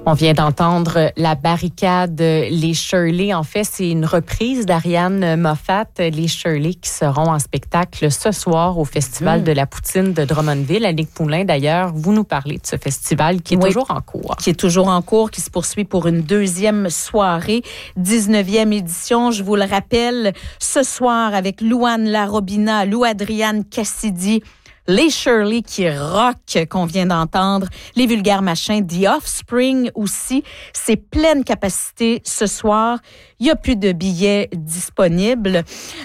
On vient d'entendre La barricade, les Shirley. En fait, c'est une reprise d'Ariane Moffat, les Shirley, qui seront en spectacle ce soir au Festival de la Poutine de Drummondville. Annick Poulain, d'ailleurs, vous nous parlez de ce festival qui est toujours en cours. Qui est toujours en cours, qui se poursuit pour une deuxième soirée, 19e édition. Je vous le rappelle, ce soir avec Louane Larobina, Lou-Adriane Cassidy, les Shirley qui rock qu'on vient d'entendre, les Vulgaires Machins, The Offspring aussi. C'est pleine capacité ce soir. Il n'y a plus de billets disponibles.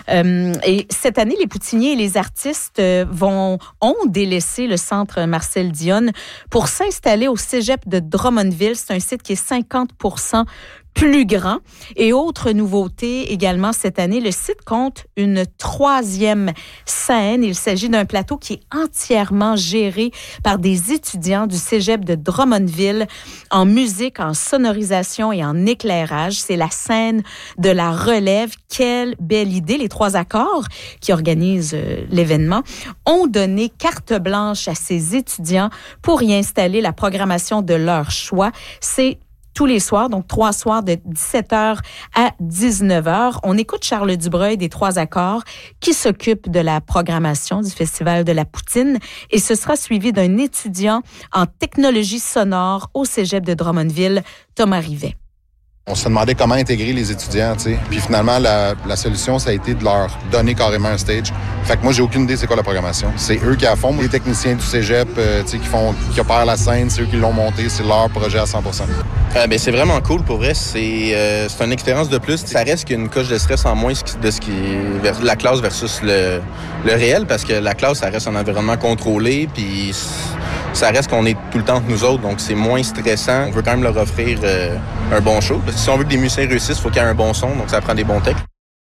Et cette année, les poutiniers et les artistes ont délaissé le centre Marcel Dionne pour s'installer au cégep de Drummondville. C'est un site qui est 50% plus grand. Et autre nouveauté également cette année, le site compte une 3e scène. Il s'agit d'un plateau qui est entièrement géré par des étudiants du cégep de Drummondville en musique, en sonorisation et en éclairage. C'est la scène de la relève. Quelle belle idée! Les 3 accords qui organisent l'événement ont donné carte blanche à ces étudiants pour y installer la programmation de leur choix. C'est tous les soirs, donc 3 soirs de 17h à 19h. On écoute Charles Dubreuil des 3 accords qui s'occupe de la programmation du Festival de la Poutine et ce sera suivi d'un étudiant en technologie sonore au cégep de Drummondville, Thomas Rivet. On se demandait comment intégrer les étudiants, tu sais. Puis finalement, la solution, ça a été de leur donner carrément un stage. Fait que moi, j'ai aucune idée c'est quoi la programmation. C'est eux qui la font. Les techniciens du cégep, tu sais, qui opèrent la scène, c'est eux qui l'ont monté. C'est leur projet à 100%. C'est vraiment cool, pour vrai. C'est une expérience de plus. Ça reste qu'une coche de stress en moins de ce qui est la classe versus le réel, parce que la classe, ça reste un environnement contrôlé, puis ça reste qu'on est tout le temps entre nous autres, donc c'est moins stressant. On veut quand même leur offrir un bon show. Parce que si on veut que des musiciens réussissent, il faut qu'il y ait un bon son, donc ça prend des bons textes.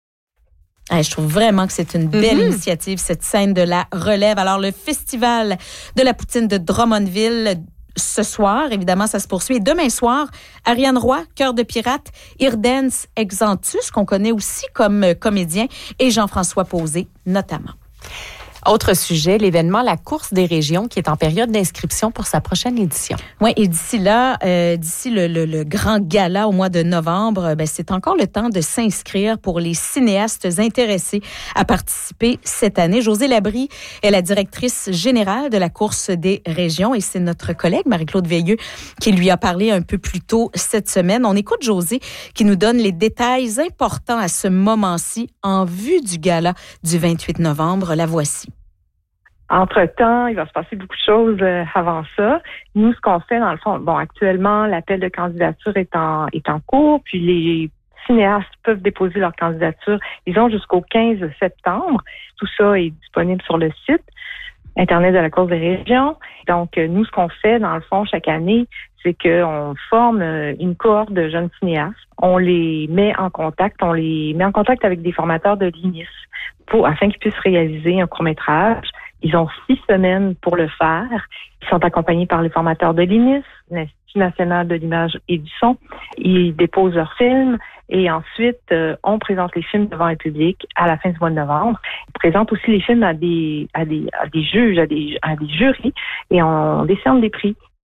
Je trouve vraiment que c'est une belle initiative, cette scène de la relève. Alors, le Festival de la Poutine de Drummondville, ce soir, évidemment, ça se poursuit. Et demain soir, Ariane Roy, Cœur de pirate, Irdens Exantus, qu'on connaît aussi comme comédien, et Jean-François Posé, notamment. Autre sujet, l'événement La Course des régions qui est en période d'inscription pour sa prochaine édition. Oui, et d'ici là, d'ici le grand gala au mois de novembre, c'est encore le temps de s'inscrire pour les cinéastes intéressés à participer cette année. Josée Labrie est la directrice générale de la Course des régions et c'est notre collègue Marie-Claude Veilleux qui lui a parlé un peu plus tôt cette semaine. On écoute Josée qui nous donne les détails importants à ce moment-ci en vue du gala du 28 novembre. La voici. Entre-temps, il va se passer beaucoup de choses avant ça. Nous, ce qu'on fait, dans le fond, actuellement, l'appel de candidature est en cours, puis les cinéastes peuvent déposer leur candidature. Ils ont jusqu'au 15 septembre. Tout ça est disponible sur le site Internet de la Course des régions. Donc, nous, ce qu'on fait, dans le fond, chaque année, c'est qu'on forme une cohorte de jeunes cinéastes. On les met en contact avec des formateurs de l'INIS afin qu'ils puissent réaliser un court-métrage. Ils ont 6 semaines pour le faire. Ils sont accompagnés par les formateurs de l'INIS, l'Institut national de l'image et du son. Ils déposent leurs films et ensuite, on présente les films devant un public à la fin du mois de novembre. On présente aussi les films à des juges, à des jurys et on décerne des prix.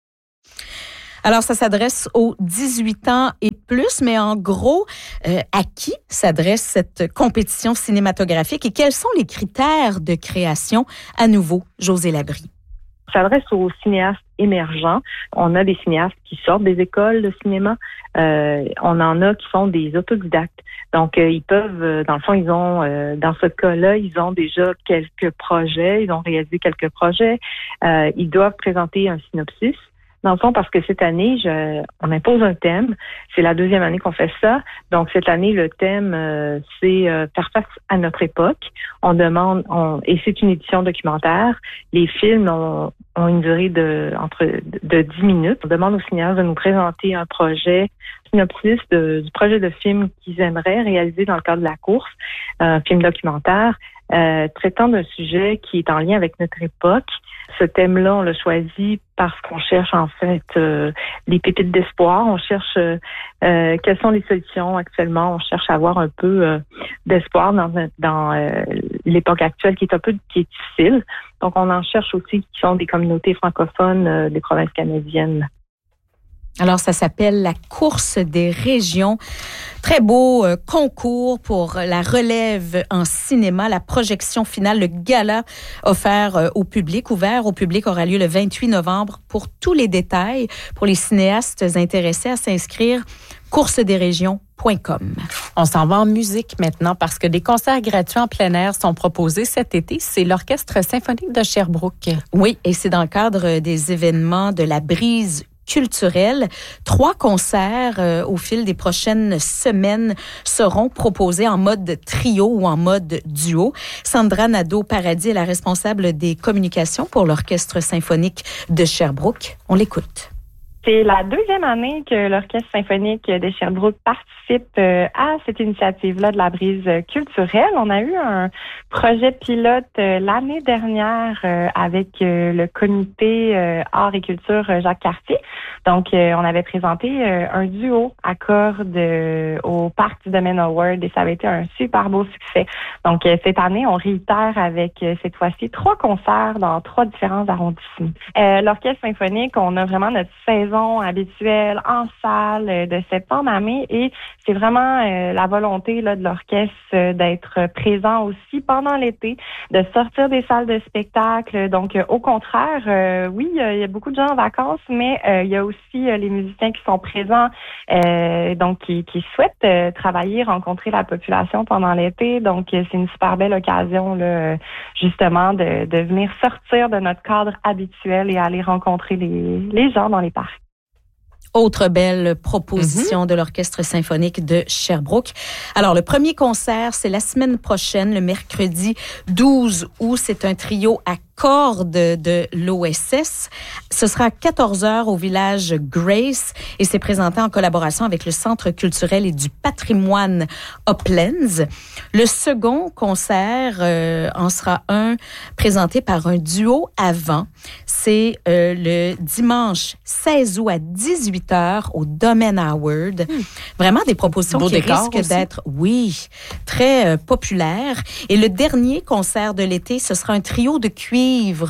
Alors, ça s'adresse aux 18 ans et plus, mais en gros, à qui s'adresse cette compétition cinématographique et quels sont les critères de création? À nouveau, Josée Labrie. Ça s'adresse aux cinéastes émergents. On a des cinéastes qui sortent des écoles de cinéma. On en a qui sont des autodidactes. Donc, ils peuvent, dans le fond, ils ont, dans ce cas-là, ils ont déjà quelques projets. Ils ont réalisé quelques projets. Ils doivent présenter un synopsis. Dans le fond, parce que cette année, on impose un thème. C'est la 2e année qu'on fait ça. Donc, cette année, le thème, c'est faire face à notre époque. Et c'est une édition documentaire. Les films ont une durée de 10 minutes. On demande aux cinéastes de nous présenter un projet, synopsis du projet de film qu'ils aimeraient réaliser dans le cadre de la course, un film documentaire, traitant d'un sujet qui est en lien avec notre époque. Ce thème-là, on l'a choisi parce qu'on cherche en fait les pépites d'espoir. On cherche quelles sont les solutions actuellement. On cherche à avoir un peu d'espoir dans l'époque actuelle qui est difficile. Donc, on en cherche aussi qui sont des communautés francophones des provinces canadiennes. Alors, ça s'appelle la course des régions. Très beau concours pour la relève en cinéma. La projection finale, le gala ouvert au public aura lieu le 28 novembre. Pour tous les détails, pour les cinéastes intéressés à s'inscrire, coursesdesrégions.com. On s'en va en musique maintenant parce que des concerts gratuits en plein air sont proposés cet été. C'est l'Orchestre symphonique de Sherbrooke. Oui, et c'est dans le cadre des événements de la Brise culturelle. 3 concerts au fil des prochaines semaines seront proposés en mode trio ou en mode duo. Sandra Nadeau-Paradis est la responsable des communications pour l'Orchestre symphonique de Sherbrooke. On l'écoute. C'est la 2e année que l'Orchestre symphonique de Sherbrooke participe à cette initiative-là de la Brise culturelle. On a eu un projet pilote l'année dernière avec le comité Art et Culture Jacques Cartier. Donc, on avait présenté un duo à cordes au Parc du Domaine Award et ça avait été un super beau succès. Donc, cette année, on réitère avec cette fois-ci 3 concerts dans 3 différents arrondissements. L'Orchestre symphonique, on a vraiment notre saison habituelle en salle de septembre à mai et c'est vraiment la volonté là, de l'orchestre d'être présent aussi pendant l'été, de sortir des salles de spectacle. Donc, au contraire, oui, il y a beaucoup de gens en vacances, mais il y a aussi les musiciens qui sont présents, donc qui souhaitent travailler, rencontrer la population pendant l'été. Donc, c'est une super belle occasion, là, justement, de venir sortir de notre cadre habituel et aller rencontrer les gens dans les parcs. Autre belle proposition de l'Orchestre symphonique de Sherbrooke. Alors, le premier concert, c'est la semaine prochaine, le mercredi 12 août. C'est un trio à cordes de l'OSS. Ce sera à 14h au village Grace et c'est présenté en collaboration avec le Centre culturel et du patrimoine Uplands. Le second concert en sera un présenté par un duo avant. C'est le dimanche 16 août à 18h au Domaine Howard. Vraiment des propositions qui risquent d'être, oui, très populaires. Et le dernier concert de l'été, ce sera un trio de cuivre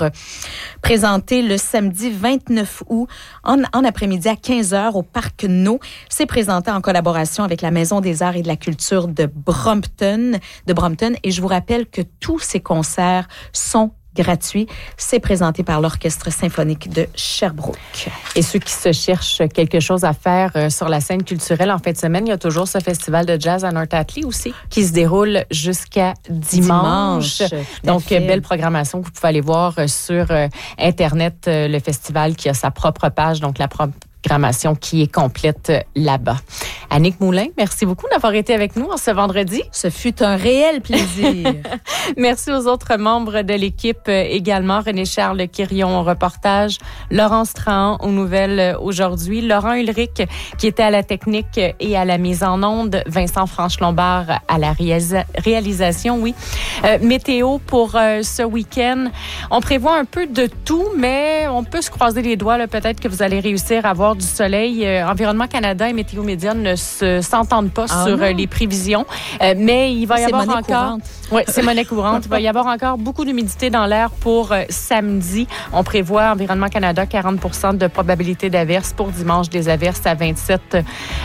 présenté le samedi 29 août en après-midi à 15h au Parc No. C'est présenté en collaboration avec la Maison des Arts et de la Culture de Brompton. Et je vous rappelle que tous ces concerts sont gratuit. C'est présenté par l'Orchestre symphonique de Sherbrooke. Et ceux qui se cherchent quelque chose à faire sur la scène culturelle en fin de semaine, il y a toujours ce festival de jazz à North Atlee aussi qui se déroule jusqu'à dimanche. Donc, belle programmation que vous pouvez aller voir sur Internet, le festival qui a sa propre page, donc la programmation qui est complète là-bas. Annick Moulin, merci beaucoup d'avoir été avec nous en ce vendredi. Ce fut un réel plaisir. Merci aux autres membres de l'équipe également. René-Charles Quirion au reportage, Laurence Trahan aux nouvelles aujourd'hui, Laurent Ulrich qui était à la technique et à la mise en onde, Vincent Franche-Lombard à la réalisation, oui. Météo pour ce week-end. On prévoit un peu de tout, mais on peut se croiser les doigts. Là, peut-être que vous allez réussir à avoir du soleil. Environnement Canada et Météo Média ne s'entendent pas sur les prévisions, mais il va y avoir encore... Oui, c'est monnaie courante. Il va y avoir encore beaucoup d'humidité dans l'air pour samedi. On prévoit Environnement Canada 40% de probabilité d'averse pour dimanche, des averses à 27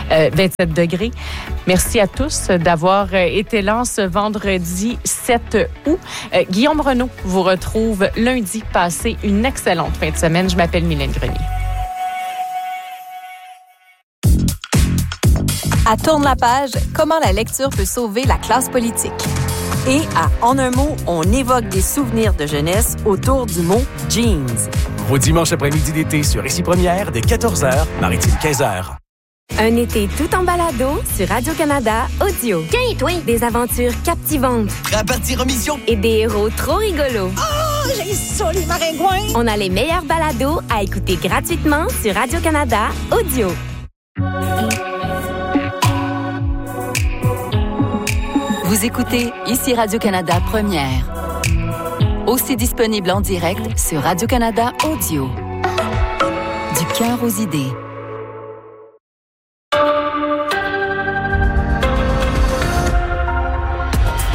degrés. Merci à tous d'avoir été là ce vendredi 7 août. Guillaume Renaud vous retrouve lundi. Passez une excellente fin de semaine. Je m'appelle Mylène Grenier. À Tourne la page, comment la lecture peut sauver la classe politique. Et à En un mot, on évoque des souvenirs de jeunesse autour du mot jeans. Vos dimanches après-midi d'été sur Ici Première, dès 14h, Maritime 15h. Un été tout en balado sur Radio-Canada Audio. Tiens, toi! Des aventures captivantes. Prêt à partir en mission? Et des héros trop rigolos. Oh, j'ai ça, les maringouins! On a les meilleurs balados à écouter gratuitement sur Radio-Canada Audio. Vous écoutez Ici Radio-Canada Première. Aussi disponible en direct sur Radio-Canada Audio. Du cœur aux idées.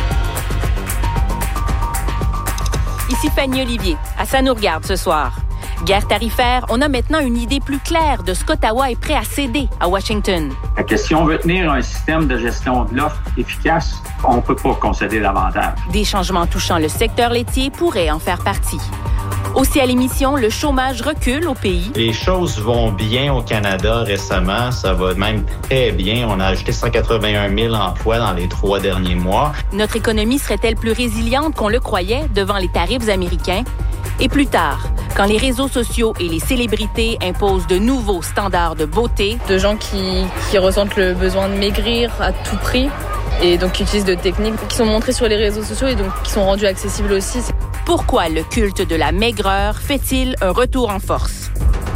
Ici Fanny Olivier. À Ça nous regarde ce soir. Guerre tarifaire, on a maintenant une idée plus claire de ce qu'Ottawa est prêt à céder à Washington. Si on veut tenir un système de gestion de l'offre efficace, on ne peut pas concéder davantage. Des changements touchant le secteur laitier pourraient en faire partie. Aussi à l'émission, le chômage recule au pays. Les choses vont bien au Canada récemment. Ça va même très bien. On a ajouté 181 000 emplois dans les 3 derniers mois. Notre économie serait-elle plus résiliente qu'on le croyait devant les tarifs américains? Et plus tard, quand les réseaux sociaux et les célébrités imposent de nouveaux standards de beauté. De gens qui ressentent le besoin de maigrir à tout prix et donc qui utilisent de techniques qui sont montrées sur les réseaux sociaux et donc qui sont rendues accessibles aussi. Pourquoi le culte de la maigreur fait-il un retour en force?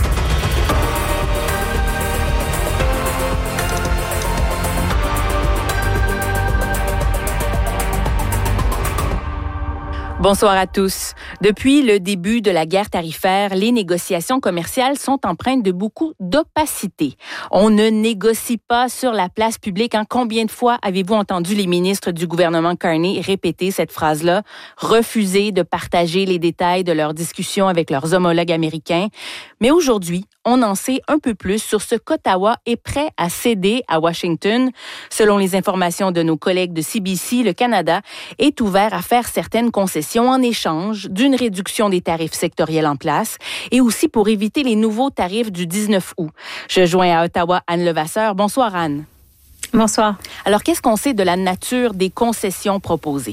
Bonsoir à tous. Depuis le début de la guerre tarifaire, les négociations commerciales sont empreintes de beaucoup d'opacité. On ne négocie pas sur la place publique. Combien de fois avez-vous entendu les ministres du gouvernement Carney répéter cette phrase-là, refuser de partager les détails de leurs discussions avec leurs homologues américains? Mais aujourd'hui, on en sait un peu plus sur ce qu'Ottawa est prêt à céder à Washington. Selon les informations de nos collègues de CBC, le Canada est ouvert à faire certaines concessions en échange d'une réduction des tarifs sectoriels en place et aussi pour éviter les nouveaux tarifs du 19 août. Je joins à Ottawa Anne Levasseur. Bonsoir Anne. Bonsoir. Alors, qu'est-ce qu'on sait de la nature des concessions proposées?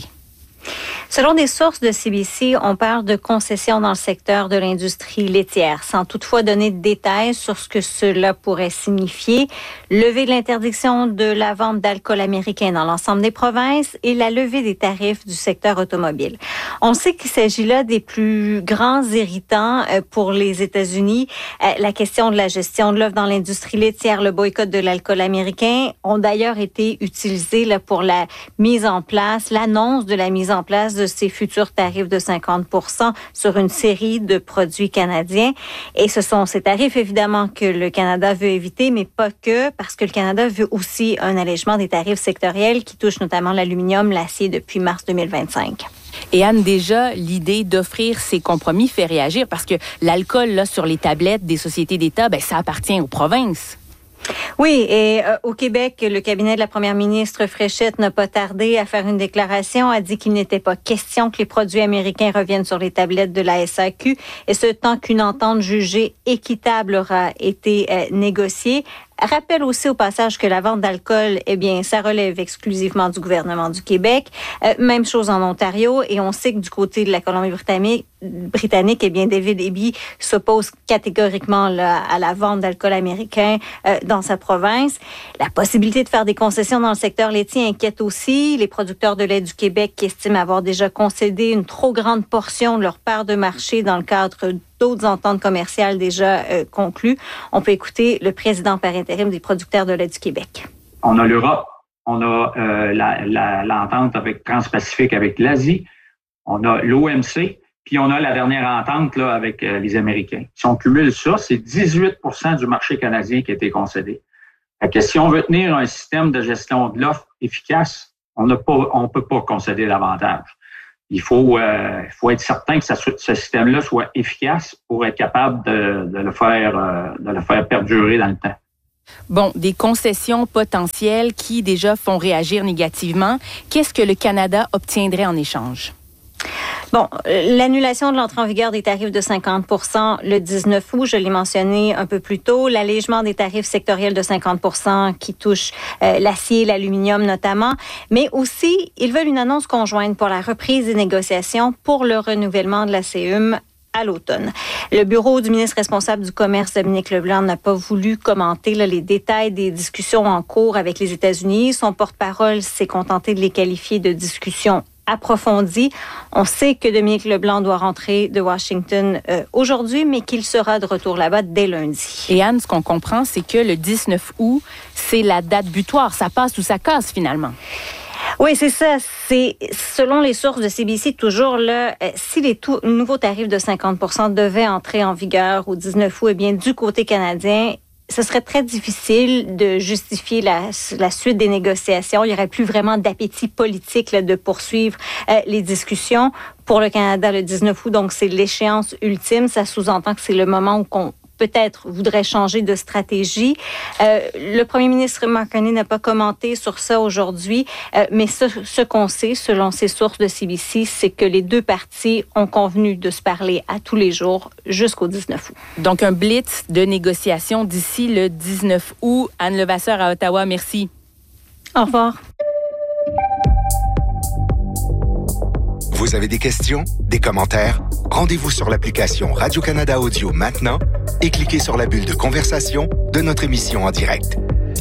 Selon des sources de CBC, on parle de concessions dans le secteur de l'industrie laitière, sans toutefois donner de détails sur ce que cela pourrait signifier. Levée de l'interdiction de la vente d'alcool américain dans l'ensemble des provinces et la levée des tarifs du secteur automobile. On sait qu'il s'agit là des plus grands irritants pour les États-Unis. La question de la gestion de l'offre dans l'industrie laitière, le boycott de l'alcool américain ont d'ailleurs été utilisés là, pour la mise en place, l'annonce de la mise en place de ces futurs tarifs de 50% sur une série de produits canadiens. Et ce sont ces tarifs, évidemment, que le Canada veut éviter, mais pas que, parce que le Canada veut aussi un allègement des tarifs sectoriels qui touchent notamment l'aluminium, l'acier depuis mars 2025. Et Anne, déjà, l'idée d'offrir ces compromis fait réagir parce que l'alcool là, sur les tablettes des sociétés d'État, ça appartient aux provinces. Oui, et au Québec, le cabinet de la première ministre Fréchette n'a pas tardé à faire une déclaration, a dit qu'il n'était pas question que les produits américains reviennent sur les tablettes de la SAQ, et ce tant qu'une entente jugée équitable aura été négociée. Rappelle aussi au passage que la vente d'alcool, ça relève exclusivement du gouvernement du Québec. Même chose en Ontario, et on sait que du côté de la Colombie-Britannique, David Eby s'oppose catégoriquement à la vente d'alcool américain dans sa province. La possibilité de faire des concessions dans le secteur laitier inquiète aussi les producteurs de lait du Québec qui estiment avoir déjà concédé une trop grande portion de leur part de marché dans le cadre d'autres ententes commerciales déjà conclues. On peut écouter le président par intérim des producteurs de lait du Québec. On a l'Europe, on a l'entente avec Transpacifique avec l'Asie, on a l'OMC, puis on a la dernière entente là, avec les Américains. Si on cumule ça, c'est 18% du marché canadien qui a été concédé. Si on veut tenir un système de gestion de l'offre efficace, on peut pas concéder davantage. Il faut être certain que ce système-là soit efficace pour être capable de le faire perdurer dans le temps. Bon, des concessions potentielles qui déjà font réagir négativement. Qu'est-ce que le Canada obtiendrait en échange? Bon, l'annulation de l'entrée en vigueur des tarifs de 50% le 19 août, je l'ai mentionné un peu plus tôt, l'allègement des tarifs sectoriels de 50% qui touchent l'acier, l'aluminium notamment, mais aussi, ils veulent une annonce conjointe pour la reprise des négociations pour le renouvellement de la CEUM à l'automne. Le bureau du ministre responsable du commerce, Dominique Leblanc, n'a pas voulu commenter les détails des discussions en cours avec les États-Unis. Son porte-parole s'est contenté de les qualifier de discussions approfondie. On sait que Dominique Leblanc doit rentrer de Washington aujourd'hui, mais qu'il sera de retour là-bas dès lundi. Et Anne, ce qu'on comprend, c'est que le 19 août, c'est la date butoir. Ça passe ou ça casse finalement. Oui, c'est ça. C'est selon les sources de CBC, toujours là, si les nouveaux tarifs de 50% devaient entrer en vigueur au 19 août, du côté canadien, ce serait très difficile de justifier la suite des négociations. Il n'y aurait plus vraiment d'appétit politique là, de poursuivre les discussions. Pour le Canada, le 19 août, donc c'est l'échéance ultime. Ça sous-entend que c'est le moment où qu'on peut-être voudrait changer de stratégie. Le premier ministre Mark Carney n'a pas commenté sur ça aujourd'hui, mais ce qu'on sait, selon ses sources de CBC, c'est que les deux parties ont convenu de se parler à tous les jours jusqu'au 19 août. Donc, un blitz de négociations d'ici le 19 août. Anne Levasseur à Ottawa, merci. Au revoir. Vous avez des questions, des commentaires? Rendez-vous sur l'application Radio-Canada Audio maintenant et cliquez sur la bulle de conversation de notre émission en direct.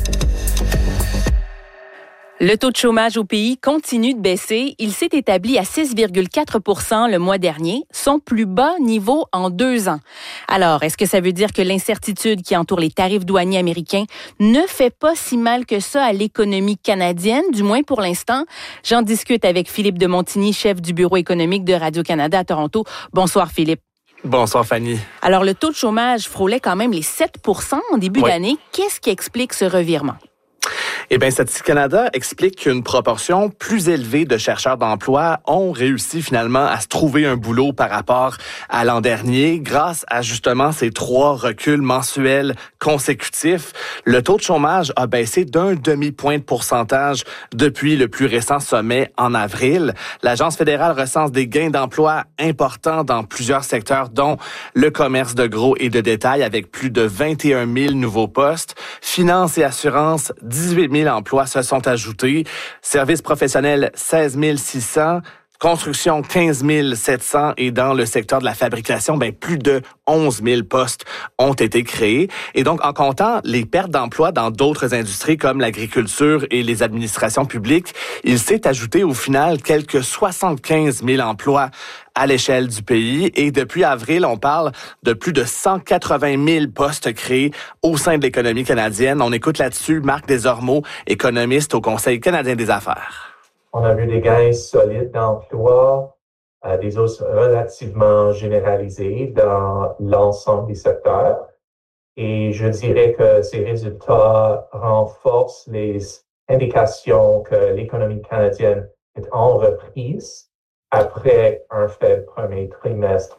Le taux de chômage au pays continue de baisser. Il s'est établi à 6,4 % le mois dernier, son plus bas niveau en 2 ans. Alors, est-ce que ça veut dire que l'incertitude qui entoure les tarifs douaniers américains ne fait pas si mal que ça à l'économie canadienne, du moins pour l'instant? J'en discute avec Philippe de Montigny, chef du bureau économique de Radio-Canada à Toronto. Bonsoir, Philippe. Bonsoir, Fanny. Alors, le taux de chômage frôlait quand même les 7 % en début d'année. Qu'est-ce qui explique ce revirement? Eh bien, Statistique Canada explique qu'une proportion plus élevée de chercheurs d'emploi ont réussi finalement à se trouver un boulot par rapport à l'an dernier grâce à justement ces 3 reculs mensuels consécutifs. Le taux de chômage a baissé d'1 demi-point de pourcentage depuis le plus récent sommet en avril. L'Agence fédérale recense des gains d'emploi importants dans plusieurs secteurs, dont le commerce de gros et de détail avec plus de 21 000 nouveaux postes. Finances et assurances, 18 000 emplois se sont ajoutés. Services professionnels, 16 600. Construction, 15 700. Et dans le secteur de la fabrication, plus de 11 000 postes ont été créés. Et donc, en comptant les pertes d'emplois dans d'autres industries comme l'agriculture et les administrations publiques, il s'est ajouté au final quelques 75 000 emplois à l'échelle du pays. Et depuis avril, on parle de plus de 180 000 postes créés au sein de l'économie canadienne. On écoute là-dessus Marc Desormeaux, économiste au Conseil canadien des affaires. On a vu des gains solides d'emploi, des hausses relativement généralisées dans l'ensemble des secteurs. Et je dirais que ces résultats renforcent les indications que l'économie canadienne est en reprise après un faible premier trimestre.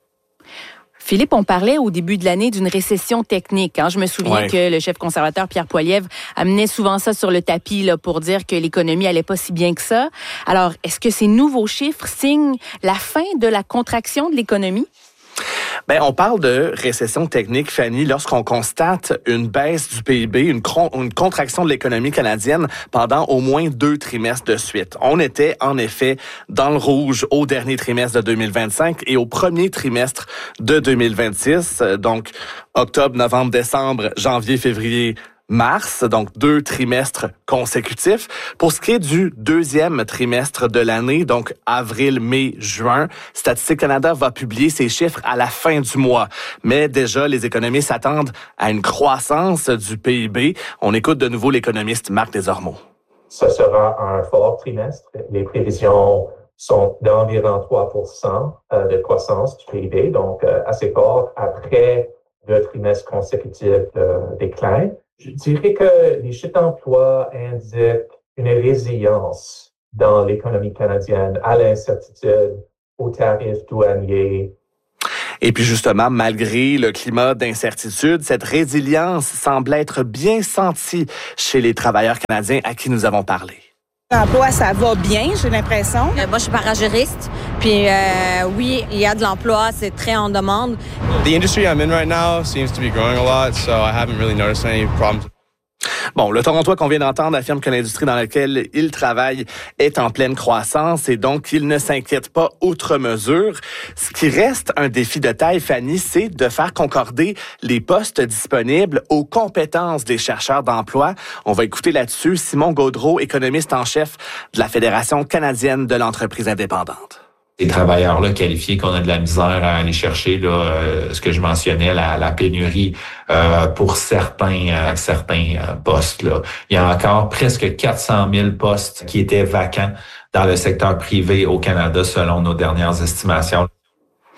Philippe, on parlait au début de l'année d'une récession technique. Je me souviens que le chef conservateur Pierre Poilievre amenait souvent ça sur le tapis pour dire que l'économie allait pas si bien que ça. Alors, est-ce que ces nouveaux chiffres signent la fin de la contraction de l'économie? On parle de récession technique, Fanny, lorsqu'on constate une baisse du PIB, une contraction de l'économie canadienne pendant au moins 2 trimestres de suite. On était, en effet, dans le rouge au dernier trimestre de 2025 et au premier trimestre de 2026. Donc, octobre, novembre, décembre, janvier, février, mars, donc 2 trimestres consécutifs. Pour ce qui est du 2e trimestre de l'année, donc avril, mai, juin, Statistique Canada va publier ses chiffres à la fin du mois. Mais déjà, les économistes s'attendent à une croissance du PIB. On écoute de nouveau l'économiste Marc Desormeaux. Ce sera un fort trimestre. Les prévisions sont d'environ 3% de croissance du PIB, donc assez fort après 2 trimestres consécutifs de déclin. Je dirais que les chiffres d'emploi indiquent une résilience dans l'économie canadienne à l'incertitude, aux tarifs douaniers. Et puis justement, malgré le climat d'incertitude, cette résilience semble être bien sentie chez les travailleurs canadiens à qui nous avons parlé. L'emploi, ça va bien, j'ai l'impression. Moi, je suis parajuriste. Puis oui, il y a de l'emploi, c'est très en demande. The industry I'm in right now seems to be growing a lot, so I haven't really noticed any problems. Bon, le Torontois qu'on vient d'entendre affirme que l'industrie dans laquelle il travaille est en pleine croissance et donc il ne s'inquiète pas outre mesure. Ce qui reste un défi de taille, Fanny, c'est de faire concorder les postes disponibles aux compétences des chercheurs d'emploi. On va écouter là-dessus Simon Gaudreault, économiste en chef de la Fédération canadienne de l'entreprise indépendante. Ces travailleurs-là qualifiés qu'on a de la misère à aller chercher, ce que je mentionnais, la pénurie pour certains postes. Il y a encore presque 400 000 postes qui étaient vacants dans le secteur privé au Canada selon nos dernières estimations.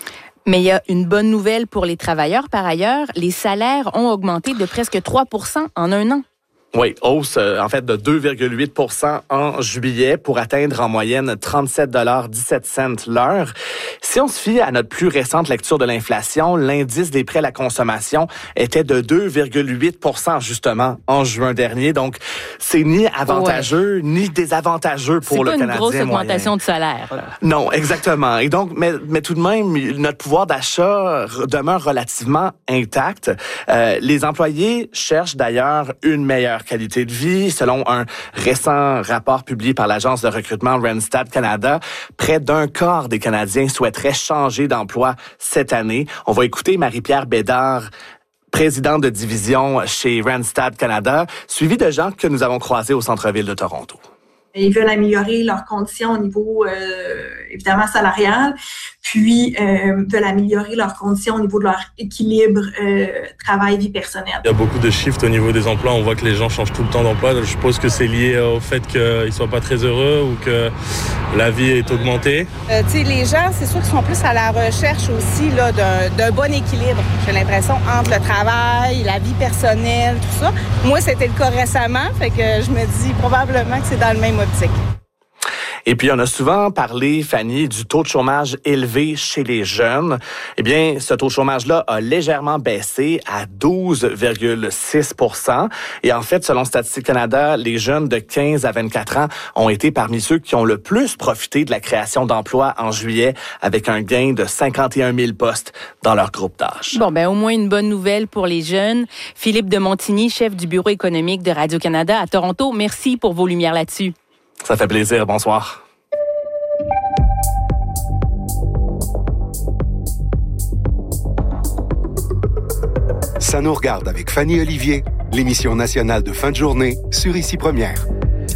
Mais il y a une bonne nouvelle pour les travailleurs. Par ailleurs, les salaires ont augmenté de presque 3 % en un an. Oui, hausse en fait de 2,8 % en juillet pour atteindre en moyenne 37,17 $ l'heure. Si on se fie à notre plus récente lecture de l'inflation, l'indice des prix à la consommation était de 2,8 % justement en juin dernier. Donc, c'est ni avantageux ni désavantageux pour le Canadien moyen. C'est pas une grosse augmentation de salaire, là. Non, exactement. Et donc, mais tout de même, notre pouvoir d'achat demeure relativement intact. Les employés cherchent d'ailleurs une meilleure qualité de vie. Selon un récent rapport publié par l'agence de recrutement Randstad Canada, près d'un quart des Canadiens souhaiteraient changer d'emploi cette année. On va écouter Marie-Pierre Bédard, présidente de division chez Randstad Canada, suivie de gens que nous avons croisés au centre-ville de Toronto. Ils veulent améliorer leurs conditions au niveau, évidemment, salarial, puis veulent améliorer leurs conditions au niveau de leur équilibre travail-vie personnelle. Il y a beaucoup de shifts au niveau des emplois. On voit que les gens changent tout le temps d'emploi. Je suppose que c'est lié au fait qu'ils ne soient pas très heureux ou que la vie est augmentée. Les gens, c'est sûr qu'ils sont plus à la recherche aussi là, d'un bon équilibre, j'ai l'impression, entre le travail, la vie personnelle, tout ça. Moi, c'était le cas récemment, fait que je me dis probablement que c'est dans le même optique. Et puis, on a souvent parlé, Fanny, du taux de chômage élevé chez les jeunes. Eh bien, ce taux de chômage-là a légèrement baissé à 12,6 %. Et en fait, selon Statistique Canada, les jeunes de 15 à 24 ans ont été parmi ceux qui ont le plus profité de la création d'emplois en juillet, avec un gain de 51 000 postes dans leur groupe d'âge. Bon, au moins une bonne nouvelle pour les jeunes. Philippe de Montigny, chef du bureau économique de Radio-Canada à Toronto, merci pour vos lumières là-dessus. Ça fait plaisir. Bonsoir. Ça nous regarde avec Fanny Olivier, l'émission nationale de fin de journée sur Ici Première.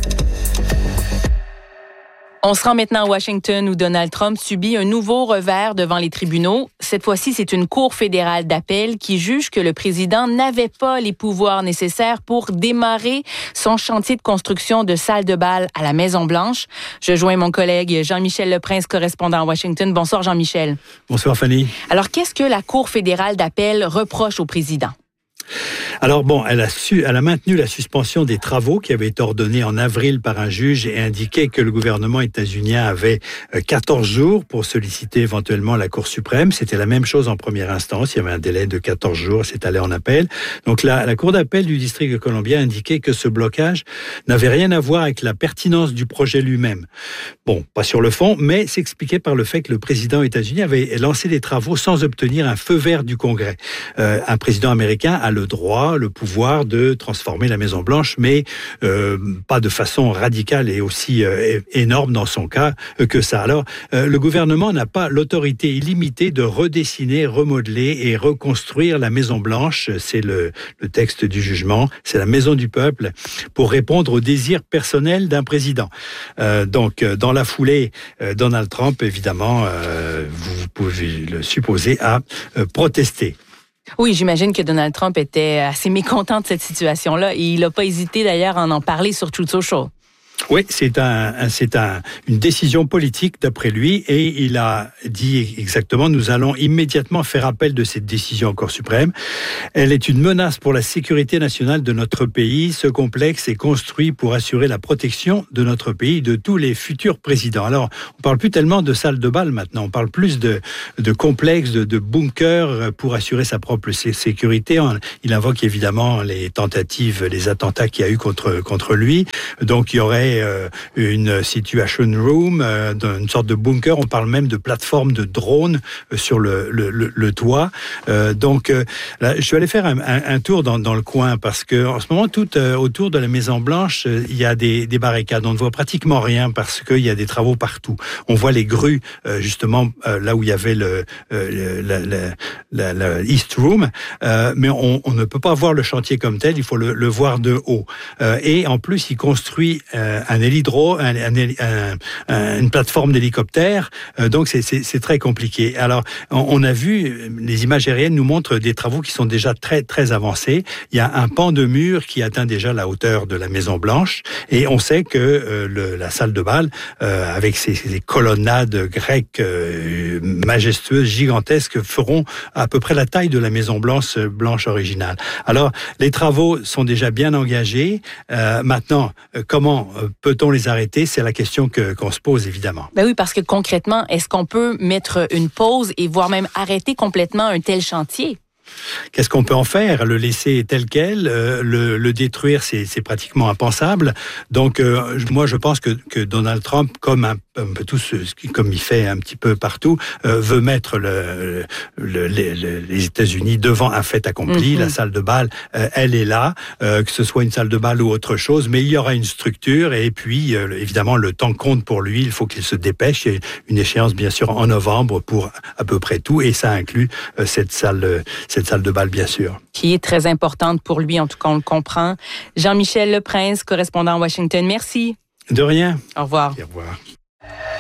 On se rend maintenant à Washington où Donald Trump subit un nouveau revers devant les tribunaux. Cette fois-ci, c'est une cour fédérale d'appel qui juge que le président n'avait pas les pouvoirs nécessaires pour démarrer son chantier de construction de salles de bal à la Maison-Blanche. Je joins mon collègue Jean-Michel Leprince, correspondant à Washington. Bonsoir Jean-Michel. Bonsoir Fanny. Alors, qu'est-ce que la cour fédérale d'appel reproche au président? Alors elle a maintenu la suspension des travaux qui avaient été ordonnés en avril par un juge et indiqué que le gouvernement états-unien avait 14 jours pour solliciter éventuellement la Cour suprême. C'était la même chose en première instance. Il y avait un délai de 14 jours. C'est allé en appel. Donc la Cour d'appel du district de Columbia indiquait que ce blocage n'avait rien à voir avec la pertinence du projet lui-même. Bon, pas sur le fond, mais s'expliquait par le fait que le président états-unien avait lancé des travaux sans obtenir un feu vert du Congrès. Un président américain a le droit, le pouvoir de transformer la Maison-Blanche, mais pas de façon radicale et aussi énorme dans son cas que ça. Alors, le gouvernement n'a pas l'autorité illimitée de redessiner, remodeler et reconstruire la Maison-Blanche. C'est le texte du jugement. C'est la maison du peuple pour répondre aux désirs personnels d'un président. Donc, dans la foulée, Donald Trump, évidemment, vous pouvez le supposer, a protesté. Oui, j'imagine que Donald Trump était assez mécontent de cette situation-là et il n'a pas hésité d'ailleurs à en parler sur Truth Social. Oui, c'est une décision politique d'après lui et il a dit exactement, nous allons immédiatement faire appel de cette décision en Cour suprême. Elle est une menace pour la sécurité nationale de notre pays. Ce complexe est construit pour assurer la protection de notre pays, de tous les futurs présidents. Alors, on parle plus tellement de salles de bal maintenant, on parle plus de complexes, de bunkers pour assurer sa propre sécurité. Il invoque évidemment les tentatives, les attentats qu'il y a eu contre lui. Donc, il y aurait une situation room, une sorte de bunker. On parle même de plateforme de drones sur le toit. Donc, là, je suis allé faire un tour dans le coin parce que en ce moment, tout autour de la Maison-Blanche, il y a des barricades. On ne voit pratiquement rien parce qu'il y a des travaux partout. On voit les grues, justement, là où il y avait la East Room, mais on ne peut pas voir le chantier comme tel. Il faut le voir de haut. Et en plus, il construit un hélidro, une plateforme d'hélicoptère. Donc c'est très compliqué. Alors on a vu, les images aériennes nous montrent des travaux qui sont déjà très très avancés. Il y a un pan de mur qui atteint déjà la hauteur de la Maison Blanche, et on sait que la salle de bal, avec ces colonnades grecques majestueuses, gigantesques, feront à peu près la taille de la Maison Blanche originale. Alors les travaux sont déjà bien engagés. Maintenant, comment peut-on les arrêter? C'est la question qu'on se pose, évidemment. Ben oui, parce que concrètement, est-ce qu'on peut mettre une pause et voire même arrêter complètement un tel chantier? Qu'est-ce qu'on peut en faire? Le laisser tel quel, le détruire, c'est pratiquement impensable. Donc, moi, je pense que Donald Trump, comme un peu tous, comme il fait un petit peu partout, veut mettre les États-Unis devant un fait accompli. La salle de bal, elle est là, que ce soit une salle de bal ou autre chose, mais il y aura une structure, et puis, évidemment, le temps compte pour lui. Il faut qu'il se dépêche. Il y a une échéance, bien sûr, en novembre pour à peu près tout, et ça inclut cette salle de bal, bien sûr. Qui est très importante pour lui, en tout cas, on le comprend. Jean-Michel Leprince, correspondant à Washington, merci. De rien. Au revoir. Au revoir.